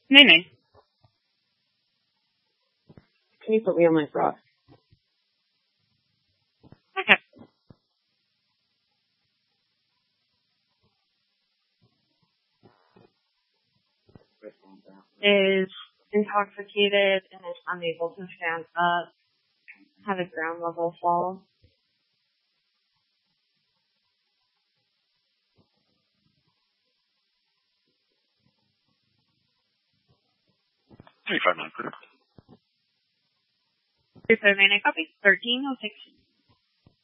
Nay. Can you put me on my frog? Okay. Is intoxicated and is unable to stand up. Have a ground level fall. $25 non-approved. 379 copy. 1306.